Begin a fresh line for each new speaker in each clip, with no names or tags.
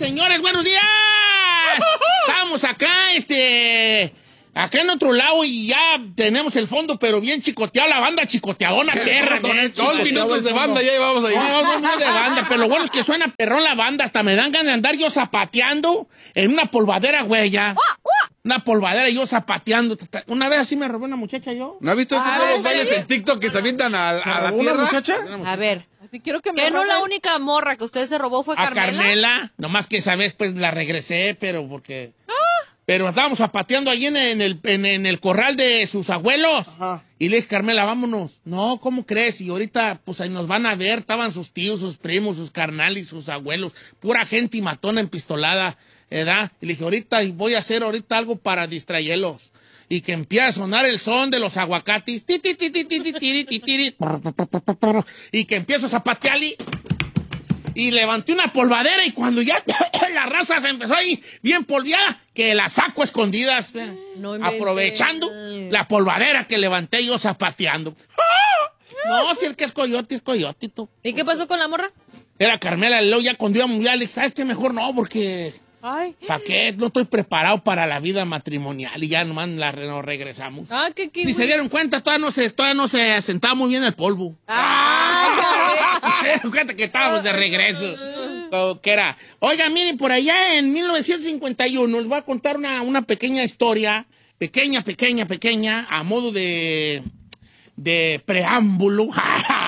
señores, buenos días. Estamos acá, acá en otro lado y ya tenemos el fondo, pero bien chicoteado, la banda chicoteadona, perra.
2 minutos de banda, ya llevamos ahí.
No, 2 minutos de banda, pero lo bueno es que suena perrón la banda, hasta me dan ganas de andar yo zapateando en una polvadera, güey, ya. Una polvadera y yo zapateando. Una vez así me robó una muchacha yo.
¿No has visto esos nuevos bailes en TikTok que se avientan a la tierra?
muchacha?
A ver.
Así quiero que me
Que no
roben.
la única morra que usted se robó fue
A
Carmela.
Carmela, nomás que esa vez pues la regresé, pero porque... Pero estábamos zapateando ahí en el corral de sus abuelos.
Ajá.
Y le dije, Carmela, vámonos. No, ¿cómo crees? Y ahorita, pues ahí nos van a ver. Estaban sus tíos, sus primos, sus carnales, sus abuelos. Pura gente y matona empistolada, ¿verdad? Y le dije, ahorita voy a hacer algo para distraerlos. Y que empieza a sonar el son de los aguacates. Ti, ti, ti, ti, ti, ti, ti, ti, ti, y que empiezo a zapatear y levanté una polvadera y cuando ya la raza se empezó ahí bien polviada, que la saco a escondidas,
No inventes.
aprovechando la polvadera que levanté yo zapateando. No, si el que es coyote, tú.
¿Y qué pasó con la morra?
Era Carmela, luego ya cuando íbamos ya le dije, ¿sabes qué? Mejor no, porque...
Ay.
¿Para qué? No estoy preparado para la vida matrimonial y ya nomás nos regresamos.
Ah,
Ni se dieron cuenta, todavía no se asentaba muy bien el polvo. Se dieron cuenta que estábamos de regreso. ¿Qué era? Oiga, miren, por allá en 1951 les voy a contar una pequeña historia, pequeña, a modo de preámbulo.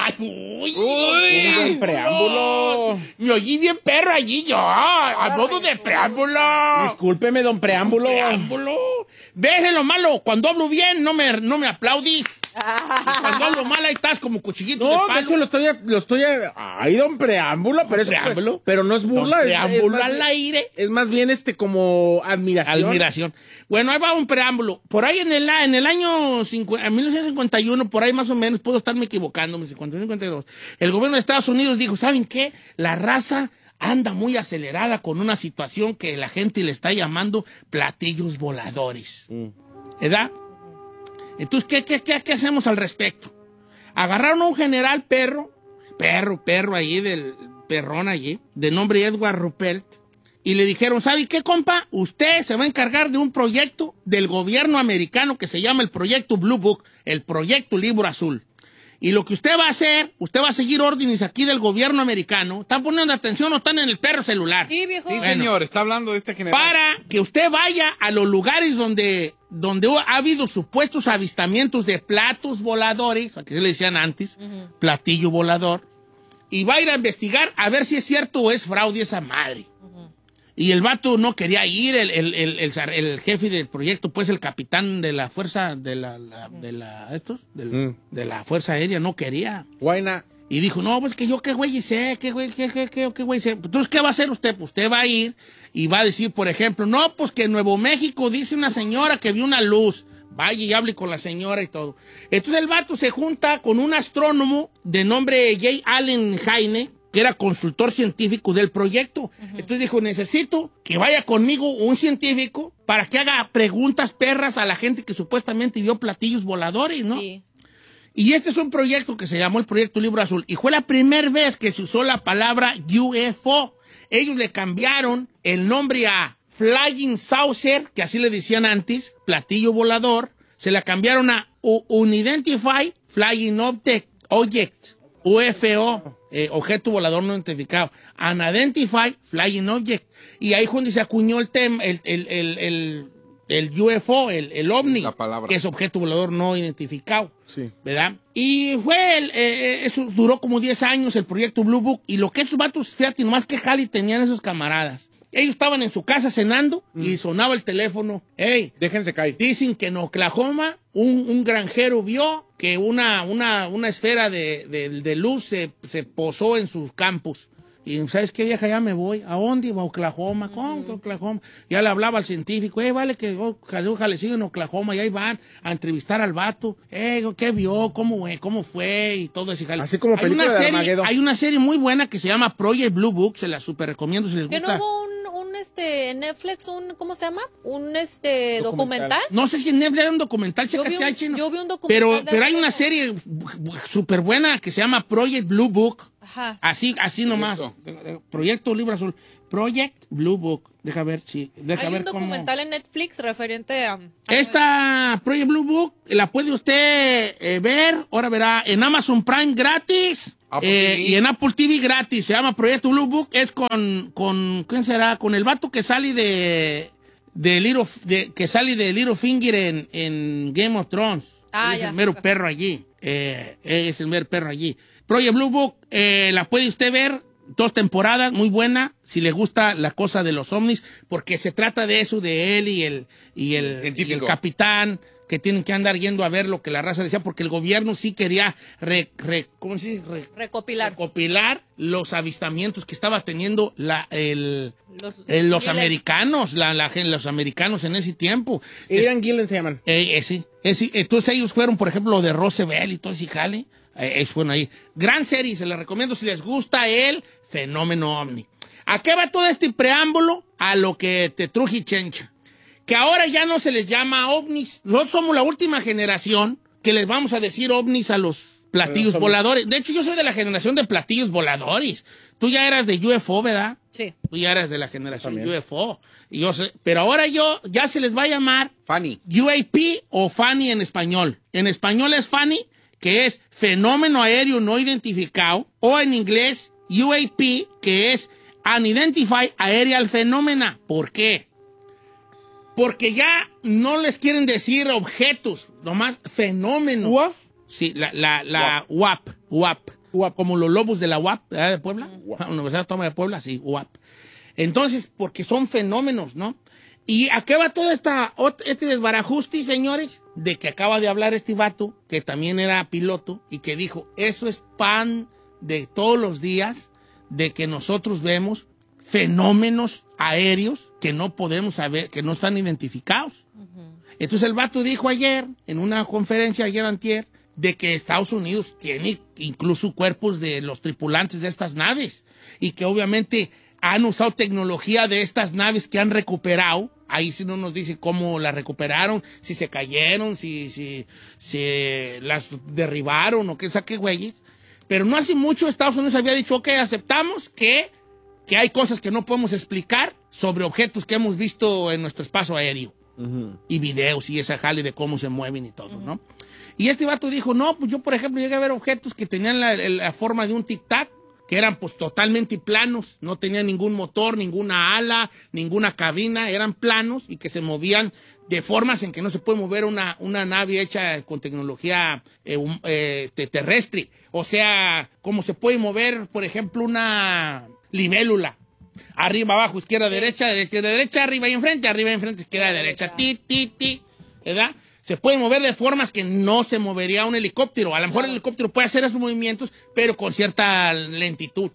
Un preámbulo.
Me oí bien perro allí yo, a modo de preámbulo.
Discúlpeme, don Preámbulo.
Ves lo malo, cuando hablo bien no me aplaudís. Y cuando hablo mal ahí estás como cuchillito de
No, de
palo.
hecho lo estoy... Ay, don Preámbulo, pero es...
Preámbulo.
Pero no es burla.
Don
es
Preámbulo
más
al
bien-
aire.
Es más bien como admiración.
Bueno, ahí va un preámbulo. Por ahí en el año en 1951, por ahí más o menos, puedo estarme equivocando, 51, 52, el gobierno de Estados Unidos dijo, ¿saben qué? La raza anda muy acelerada con una situación que la gente le está llamando platillos voladores. ¿Verdad? Entonces, ¿qué hacemos al respecto? Agarraron a un general perro allí, del perrón allí, de nombre Edward Ruppelt, y le dijeron, ¿sabe qué, compa? Usted se va a encargar de un proyecto del gobierno americano que se llama el Proyecto Blue Book, el Proyecto Libro Azul. Y lo que usted va a hacer, usted va a seguir órdenes aquí del gobierno americano. ¿Están poniendo atención o están en el perro celular?
Sí, viejo.
Sí,
Bueno.
señor, está hablando de este general.
Para que usted vaya a los lugares donde ha habido supuestos avistamientos de platos voladores, a que se le decían antes, platillo volador, y va a ir a investigar a ver si es cierto o es fraude esa madre. Y el vato no quería ir, el jefe del proyecto, pues el capitán de la fuerza, de la fuerza aérea, no quería.
Guayna.
Y dijo, no, pues que yo qué güey sé, qué güey sé. Entonces, ¿qué va a hacer usted? Pues usted va a ir y va a decir, por ejemplo, no, pues que en Nuevo México dice una señora que vio una luz. Vaya y hable con la señora y todo. Entonces el vato se junta con un astrónomo de nombre J. Allen Hynek, que era consultor científico del proyecto. Entonces dijo, necesito que vaya conmigo un científico para que haga preguntas perras a la gente que supuestamente vio platillos voladores, ¿no?
Sí.
Y este es un proyecto que se llamó el Proyecto Libro Azul. Y fue la primera vez que se usó la palabra UFO. Ellos le cambiaron el nombre a Flying Saucer, que así le decían antes, platillo volador. Se la cambiaron a Unidentified Flying Object, UFO. Objeto volador no identificado. Unidentified Flying Object. Y ahí donde se acuñó el tema, el UFO, el OVNI,
La palabra.
que es objeto volador no identificado.
Sí.
¿Verdad? Y fue eso duró como 10 años, el proyecto Blue Book. Y lo que esos vatos, fíjate, nomás que jali tenían esos camaradas. Ellos estaban en su casa cenando y sonaba el teléfono. Hey,
Déjense caer.
dicen que en Oklahoma un granjero vio que una esfera de luz se posó en sus campos. Y ¿sabes qué, vieja? Ya me voy. ¿A dónde? A Oklahoma. ¿Cómo que Oklahoma? Ya le hablaba al científico. Vale que sigue en Oklahoma. Y ahí van a entrevistar al vato. ¿Qué vio? ¿Cómo fue? Y todo eso.
Así como película de Armageddon.
Hay una serie muy buena que se llama Project Blue Book. Se la super recomiendo si les
¿Que
gusta.
no hubo en Netflix ¿cómo se llama? Un documental.
No sé si en Netflix hay un documental,
Yo vi
chécate ahí,
un,
chino.
yo vi un documental.
Pero hay una serie súper buena que se llama Project Blue Book.
Ajá.
Así nomás. Proyecto Libro Azul. Project Blue Book. Deja ver
Hay
ver
un documental en Netflix referente a...
Esta Project Blue Book la puede usted ver, ahora verá, en Amazon Prime gratis y en Apple TV gratis. Se llama Proyecto Blue Book. Es con ¿quién será? Con el vato que sale de Littlefinger en Game of Thrones. Es
ya.
el mero perro allí. Es el mero perro allí. Project Blue Book la puede usted ver. 2 temporadas, muy buena, si le gusta la cosa de los ovnis, porque se trata de eso, de él y el capitán, que tienen que andar yendo a ver lo que la raza decía, porque el gobierno sí quería recopilar los avistamientos que estaba teniendo los americanos, los americanos en ese tiempo.
Ian Gillen se llaman.
Sí. Entonces ellos fueron, por ejemplo, lo de Roosevelt y todo ese jale. Es bueno ahí. Gran serie, se la recomiendo si les gusta el fenómeno ovni. ¿A qué va todo este preámbulo? A lo que te truje chencha. Que ahora ya no se les llama ovnis. Nosotros somos la última generación que les vamos a decir ovnis a los platillos voladores. De hecho, yo soy de la generación de platillos voladores. Tú ya eras de UFO, ¿verdad?
Sí.
Tú ya eras de la generación UFO. Y yo sé, pero ahora ya se les va a llamar
Fanny.
UAP o Fanny en español. En español es Fanny, que es fenómeno aéreo no identificado, o en inglés UAP, que es Unidentified Aerial Phenomena. ¿Por qué? Porque ya no les quieren decir objetos, nomás fenómenos.
¿UAP?
Sí, la UAP, como los lobos de la UAP, ¿verdad? De Puebla, Universidad Autónoma de Puebla, sí, UAP. Entonces, porque son fenómenos, ¿no? ¿Y a qué va todo este desbarajuste, señores? De que acaba de hablar este vato, que también era piloto, y que dijo, eso es pan de todos los días, de que nosotros vemos fenómenos aéreos que no podemos saber, que no están identificados. Entonces el vato dijo ayer, en una conferencia ayer antier, de que Estados Unidos tiene incluso cuerpos de los tripulantes de estas naves, y que obviamente han usado tecnología de estas naves que han recuperado. Ahí sí no nos dice cómo las recuperaron, si se cayeron, si las derribaron o qué saque güeyes. Pero no hace mucho Estados Unidos había dicho, ok, aceptamos que hay cosas que no podemos explicar sobre objetos que hemos visto en nuestro espacio aéreo. Y videos y esa jale de cómo se mueven y todo, ¿no? Y este vato dijo, no, pues yo por ejemplo llegué a ver objetos que tenían la forma de un tic-tac, que eran pues totalmente planos, no tenían ningún motor, ninguna ala, ninguna cabina, eran planos y que se movían de formas en que no se puede mover una nave hecha con tecnología terrestre. O sea, como se puede mover, por ejemplo, una libélula. Arriba, abajo, izquierda, derecha, arriba y enfrente, izquierda, derecha, ¿verdad? Se puede mover de formas que no se movería un helicóptero. A lo mejor el helicóptero puede hacer esos movimientos, pero con cierta lentitud.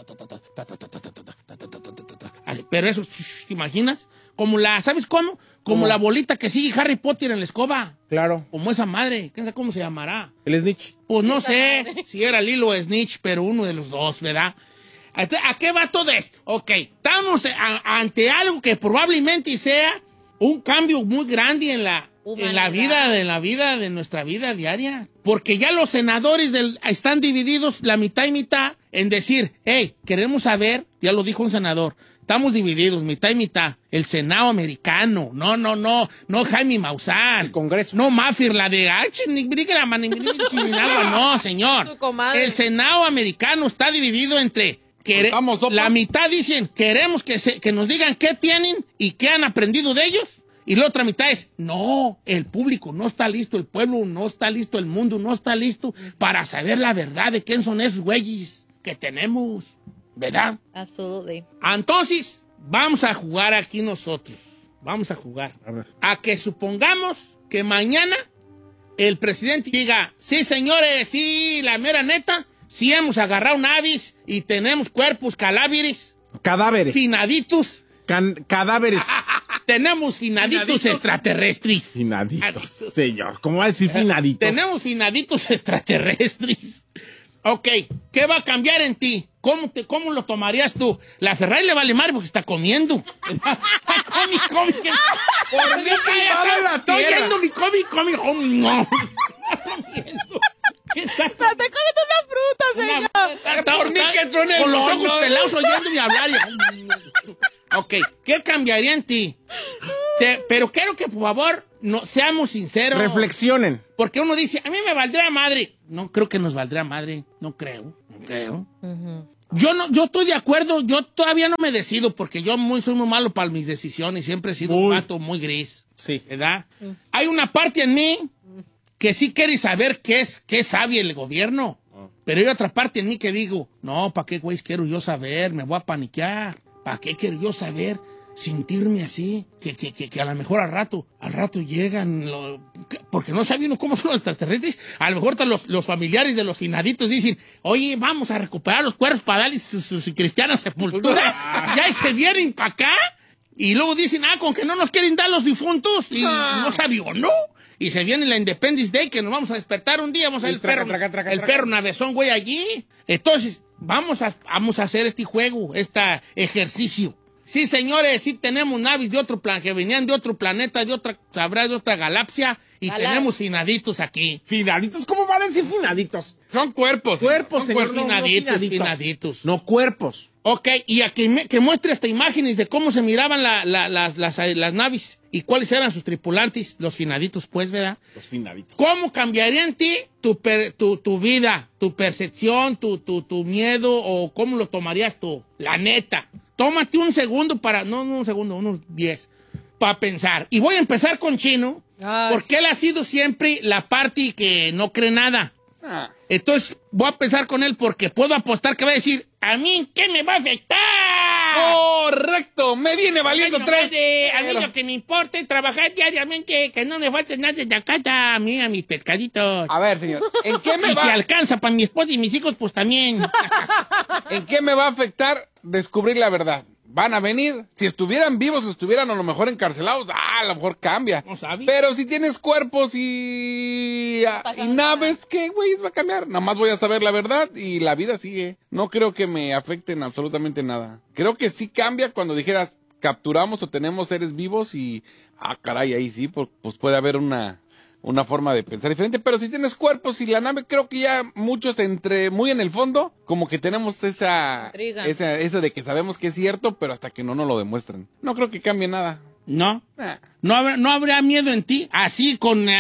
Pero eso, ¿te imaginas? Como ¿sabes cómo? Como la bolita que sigue Harry Potter en la escoba.
Claro.
Como esa madre. ¿Quién sabe cómo se llamará?
El Snitch.
Pues no sé si era Lilo o Snitch, pero uno de los dos, ¿verdad? ¿A qué va todo esto? Ok, estamos ante algo que probablemente sea un cambio muy grande en la vida de nuestra vida diaria. Porque ya los senadores están divididos la mitad y mitad en decir, hey, queremos saber, ya lo dijo un senador, estamos divididos, mitad y mitad. El Senado americano, no Jaime Maussan.
El Congreso.
No Mafir, la de no, señor. El Senado americano está dividido entre la mitad dicen, queremos que nos digan qué tienen y qué han aprendido de ellos. Y la otra mitad es, no, el público no está listo, el pueblo no está listo, el mundo no está listo para saber la verdad de quién son esos güeyes que tenemos, ¿verdad?
Absolutely.
Entonces, vamos a jugar aquí nosotros. Vamos a jugar. A que supongamos que mañana el presidente diga, sí, señores, sí, la mera neta, sí hemos agarrado naves y tenemos cuerpos cadáveres. Finaditos.
Cadáveres.
Tenemos finaditos extraterrestres.
Finaditos. Señor, ¿cómo va a decir finaditos?
Tenemos finaditos extraterrestres. Ok, ¿qué va a cambiar en ti? ¿Cómo lo tomarías tú? La Ferrari le vale madre porque está comiendo. Come.
Por mí que va a la
Estoy
tierra.
yendo y come. Oh, no. Está comiendo.
¡Está comiendo una fruta, señor!
Por mí que truene el
con los
horno.
ojos pelados oyéndome hablar. Ok, ¿qué cambiaría en ti? Pero quiero que, por favor, no, seamos sinceros.
Reflexionen.
Porque uno dice, a mí me valdría madre. No creo que nos valdría madre. No creo. Yo estoy de acuerdo. Yo todavía no me decido porque yo soy muy malo para mis decisiones. Siempre he sido un vato muy gris.
Sí.
¿Verdad? Hay una parte en mí que sí quiere saber qué sabe el gobierno. Pero hay otra parte en mí que digo, no, ¿para qué, güey, quiero yo saber? Me voy a paniquear. ¿Para qué quiero yo saber? Sentirme así, que a lo mejor al rato llegan, porque no sabe uno cómo son los extraterrestres, a lo mejor los familiares de los finaditos dicen, oye, vamos a recuperar los cuerpos para darles su cristiana sepultura, y ahí se vienen para acá, y luego dicen, con que no nos quieren dar los difuntos, y no sabió, ¿no? Y se viene la Independence Day, que nos vamos a despertar un día, vamos a ver el perro navezón, güey, allí. Entonces, vamos a hacer este juego, este ejercicio. Sí, señores, sí tenemos naves de otro planeta, que venían de otro planeta, de otra galaxia, y tenemos finaditos aquí.
¿Finaditos? ¿Cómo van a decir finaditos?
Son cuerpos.
Cuerpos,
Son
señor.
finaditos.
No cuerpos.
Ok, y aquí que muestre hasta imágenes de cómo se miraban las naves y cuáles eran sus tripulantes, los finaditos, pues, ¿verdad?
Los finaditos.
¿Cómo cambiaría en ti tu vida, tu percepción, tu miedo, o cómo lo tomarías tú? La neta. Tómate un segundo unos 10, para pensar. Y voy a empezar con Chino, porque él ha sido siempre la parte que no cree nada. Entonces, voy a pensar con él porque puedo apostar que va a decir, ¿a mí qué me va a afectar?
Correcto, me viene valiendo tres.
A mí lo que me importa es trabajar diariamente, que no me falte nada de acá a mis pescaditos.
A ver, señor, ¿en qué me
Y si
va?
alcanza para mi esposa y mis hijos, pues también.
¿En qué me va a afectar descubrir la verdad? Van a venir. Si estuvieran vivos, estuvieran a lo mejor encarcelados, a lo mejor cambia.
No sabe.
Pero si tienes cuerpos y naves, ¿qué, güey? Va a cambiar. Nada más voy a saber la verdad y la vida sigue. No creo que me afecten absolutamente nada. Creo que sí cambia cuando dijeras, capturamos o tenemos seres vivos y, caray, ahí sí, pues puede haber una forma de pensar diferente, pero si tienes cuerpos y la nave, creo que ya muchos muy en el fondo, como que tenemos eso de que sabemos que es cierto, pero hasta que no nos lo demuestren. No creo que cambie nada.
¿No? ¿No habría miedo en ti? Así,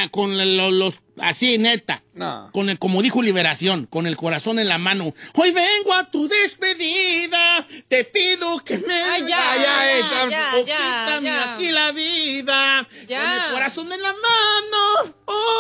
así, neta.
No.
Como dijo Liberación, con el corazón en la mano. Hoy vengo a tu despedida, te pido que me... quítame aquí la vida,
Ya.
con el corazón en la mano.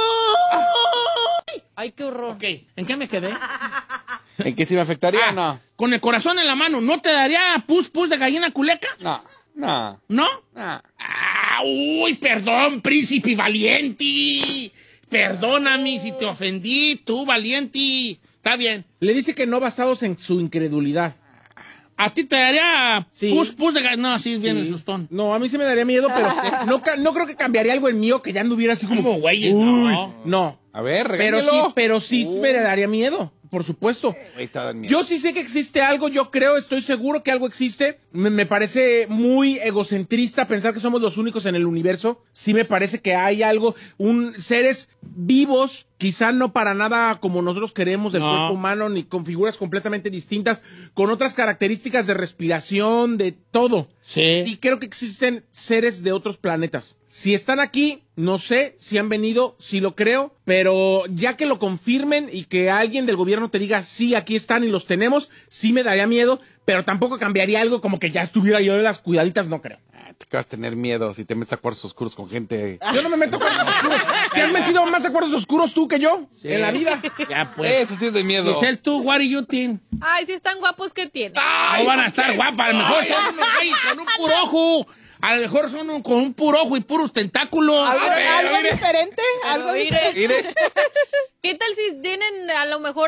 Ay, qué horror.
Ok, ¿en qué me quedé?
¿En qué sí me afectaría? No.
Con el corazón en la mano, ¿no te daría pus de gallina culeca?
No.
¿No?
No.
Uy, perdón, príncipe valiente. Perdóname si te ofendí, tú, valiente. Está bien.
Le dice que no basados en su incredulidad.
¿A ti te daría
Sí.
pus de gallina? No, sí, viene el sustón.
No, a mí sí me daría miedo, pero no creo que cambiaría algo en mí o que ya anduviera así como...
¿Cómo, güey?
Uy,
No.
no.
A ver,
Pero
regáñelo.
sí me daría miedo, por supuesto.
Güey, te dan miedo.
Yo sí sé que existe algo, yo creo, estoy seguro que algo existe. Me parece muy egocentrista pensar que somos los únicos en el universo. Sí me parece que hay algo, seres vivos, quizá no para nada como nosotros queremos del cuerpo humano, ni con figuras completamente distintas, con otras características de respiración, de todo. Sí, creo que existen seres de otros planetas. Si están aquí, no sé si han venido, si lo creo, pero ya que lo confirmen y que alguien del gobierno te diga, sí, aquí están y los tenemos, sí me daría miedo, pero tampoco cambiaría algo como que ya estuviera yo de las cuidaditas, no creo.
Te vas a tener miedo si te metes a cuartos oscuros con gente.
Yo no me meto a cuartos oscuros. ¿Te has metido más a cuartos oscuros tú que yo?
Sí.
En la vida.
Ya, pues.
Eso sí es de miedo.
Giselle, tú, what are you think?
Ay, si están guapos, ¿qué tienen?
No van a estar guapas, a lo mejor son unos güeyes con un puro ojo. A lo mejor son con un puro ojo y puros tentáculos.
¿Algo diferente? ¿Algo
Pero
diferente?
Mire,
¿Qué tal si tienen a lo mejor,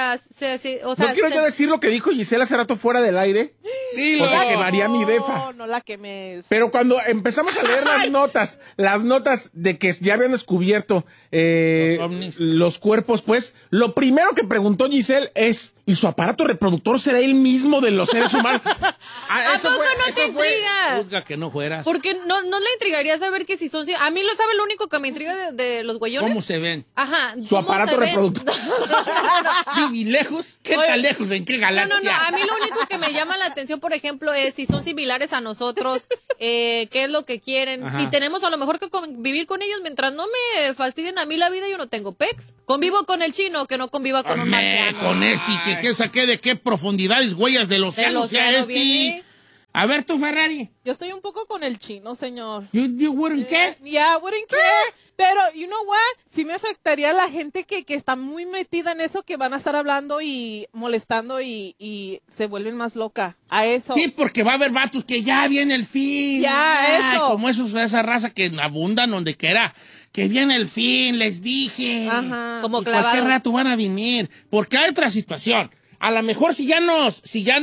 o sea...
No quiero yo decir lo que dijo Gisela hace rato fuera del aire.
Dilo.
Porque quemaría mi befa.
No, no la quemes.
Pero cuando empezamos a leer las notas de que ya habían descubierto
Los ovnis.
los cuerpos, pues, lo primero que preguntó Giselle es, ¿y su aparato reproductor será el mismo de los seres humanos?
¿A poco no te intriga?
Juzga que no fueras.
Porque no le intrigaría saber que si son... A mí lo sabe lo único que me intriga de los güeyones.
¿Cómo se ven?
Ajá.
Su
¿cómo
aparato
se ven?
reproductor.
¿Viví lejos? ¿Qué
Oye,
tan lejos? ¿En qué galaxia?
No, a mí lo único que me llama la atención, por ejemplo, es si son similares a nosotros, qué es lo que quieren.
Ajá.
Si tenemos a lo mejor que vivir con ellos, mientras no me fastidien a mí la vida, yo no tengo pex. Convivo con el chino, que no conviva con un marciano.
Con que saqué de qué profundidades, huellas del océano sea
viene.
A ver tú, Ferrari.
Yo estoy un poco con el chino, señor.
You wouldn't care?
Yeah, wouldn't care. Pero, you know what? Sí me afectaría a la gente que está muy metida en eso, que van a estar hablando y molestando y se vuelven más loca. A eso.
Sí, porque va a haber vatos que ya viene el fin.
Ya, eso.
Como esa raza que abundan donde quiera. Que viene el fin, les dije.
Ajá.
Como
Y cualquier
clavados.
rato van a venir. Porque hay otra situación. A lo mejor si ya nos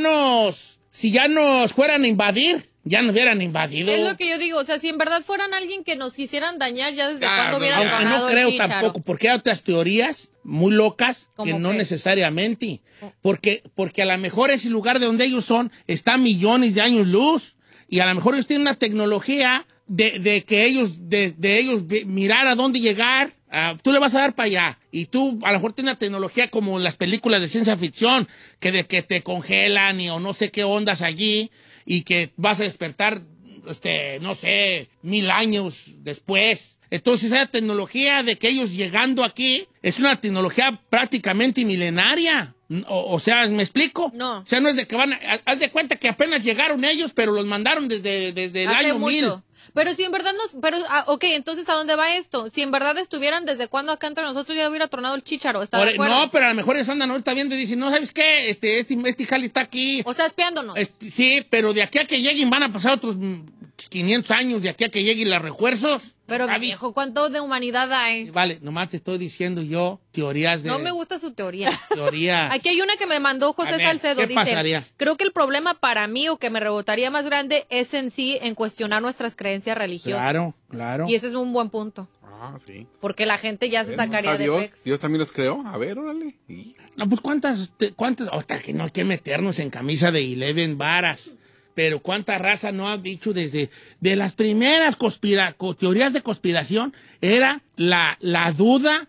fueran a invadir, ya nos hubieran invadido.
Es lo que yo digo, o sea, si en verdad fueran alguien que nos quisieran dañar, ya desde
Ah,
cuándo hubieran
Aunque
tronado
no
el
creo
chícharo.
tampoco, porque hay otras teorías muy locas que
¿Cómo
no
qué?
necesariamente. Porque a lo mejor ese lugar de donde ellos son está a millones de años luz. Y a lo mejor ellos tienen una tecnología de que ellos mirar a dónde llegar. Tú le vas a dar para allá. Y tú a lo mejor tienes una tecnología como las películas de ciencia ficción, que te congelan o no sé qué ondas allí, y que vas a despertar, no sé, 1000 años después. Entonces esa tecnología de que ellos llegando aquí es una tecnología prácticamente milenaria. O sea, ¿me explico?
No.
O sea, no es de que haz de cuenta que apenas llegaron ellos, pero los mandaron desde el
Hace
año 1000.
mucho. Pero si en verdad ok, entonces ¿a dónde va esto? Si en verdad estuvieran desde cuando acá entre nosotros ya hubiera tronado el chícharo, ¿está de acuerdo?
No, pero a lo mejor ellos andan ahorita viendo y dicen, no, ¿sabes qué? Este jali está aquí.
O sea, espiándonos.
Sí, pero de aquí a que lleguen van a pasar otros 500 años, de aquí a que lleguen los refuerzos.
Pero,
¿sabes?
viejo, ¿cuánto de humanidad hay?
Vale, nomás te estoy diciendo yo teorías de...
No me gusta su teoría.
Teoría.
Aquí hay una que me mandó José
A ver,
Salcedo.
¿qué
Dice,
pasaría?
creo que el problema para mí o que me rebotaría más grande es en sí en cuestionar nuestras creencias religiosas.
Claro.
Y ese es un buen punto.
Ah, sí.
Porque la gente ya se sacaría de
Dios,
pex.
Dios también los creó. A ver, órale. Y-
No, pues cuántas, hasta que no hay que meternos en camisa de 11 varas. Pero cuánta raza no ha dicho de las primeras teorías de conspiración era la duda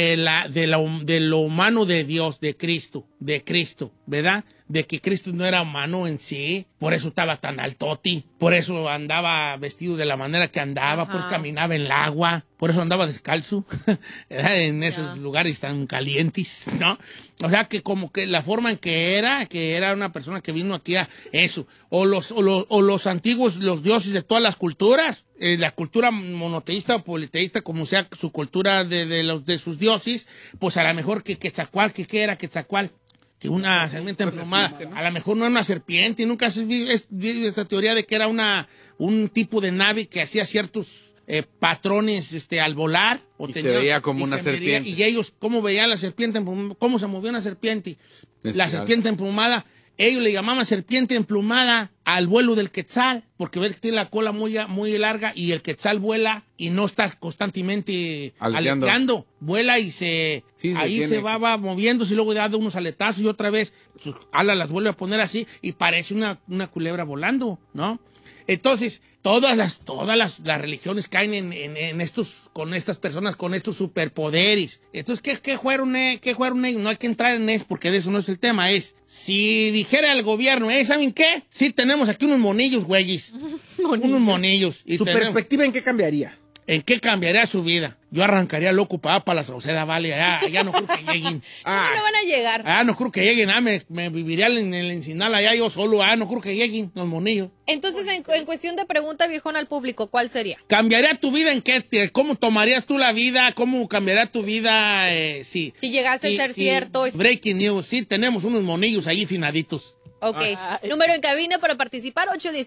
de lo humano de Dios, de Cristo, ¿verdad? De que Cristo no era humano en sí, por eso estaba tan altoti, por eso andaba vestido de la manera que andaba, por eso caminaba en el agua, por eso andaba descalzo, ¿verdad? En esos lugares tan calientes, ¿no? O sea, que como que la forma en que era una persona que vino aquí a eso, o los antiguos, los dioses de todas las culturas, la cultura monoteísta o politeísta, como sea su cultura de sus dioses, pues a lo mejor que Quetzalcóatl, ¿qué era Quetzalcóatl? Que una serpiente emplumada, a lo mejor no era una serpiente, nunca has visto esta teoría de que era un tipo de nave que hacía ciertos patrones al volar.
Y se veía como una serpiente.
Y ellos, ¿cómo veían la serpiente? ¿Cómo se movía una serpiente? La serpiente emplumada. Ellos le llamaban serpiente emplumada al vuelo del quetzal, porque ves que tiene la cola muy larga y el quetzal vuela y no está constantemente aleteando. Vuela y se va moviéndose y luego da unos aletazos y otra vez sus alas las vuelve a poner así y parece una culebra volando, ¿no? Entonces, todas las religiones caen en con estas personas con estos superpoderes. Entonces, ¿qué fueron ellos? No hay que entrar en eso porque de eso no es el tema. Si dijera el gobierno, ¿saben qué? Sí, tenemos aquí unos monillos, güeyes. Unos monillos. Y
¿Su perspectiva en qué cambiaría?
¿En qué cambiaría su vida? Yo arrancaría loco para la Sauceda Valley. Allá no creo que lleguen.
No van a llegar.
No creo que lleguen. Me viviría en el Encinal allá yo solo. No creo que lleguen los monillos.
Entonces, en cuestión de pregunta, viejón, al público, ¿cuál sería?
¿Cambiaría tu vida en qué? ¿Cómo tomarías tú la vida? ¿Cómo cambiaría tu vida? Sí.
Si llegase a ser cierto.
Breaking news. Sí, tenemos unos monillos ahí finaditos.
Ok. Número en cabina para participar,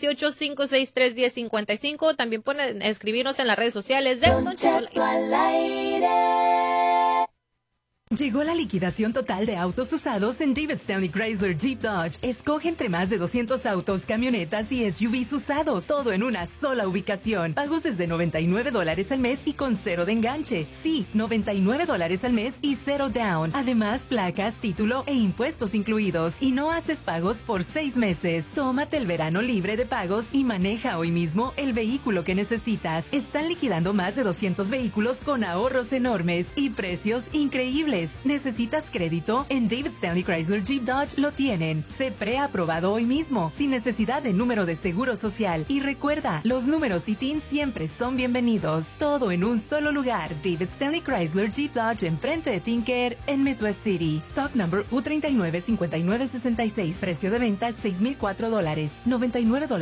818-563-1055. También pueden escribirnos en las redes sociales de Don Cheto al Aire.
Llegó la liquidación total de autos usados en David Stanley Chrysler Jeep Dodge. Escoge entre más de 200 autos, camionetas y SUVs usados, todo en una sola ubicación. Pagos desde $99 al mes y con 0 de enganche. Sí, $99 al mes y 0 down. Además, placas, título e impuestos incluidos. Y no haces pagos por 6 meses. Tómate el verano libre de pagos y maneja hoy mismo el vehículo que necesitas. Están liquidando más de 200 vehículos con ahorros enormes y precios increíbles. ¿Necesitas crédito? En David Stanley Chrysler Jeep Dodge lo tienen. Sé preaprobado hoy mismo, sin necesidad de número de seguro social. Y recuerda, los números y TIN siempre son bienvenidos. Todo en un solo lugar. David Stanley Chrysler Jeep Dodge enfrente de Tinker en Midwest City. Stock number U395966. Precio de venta $6,004. $99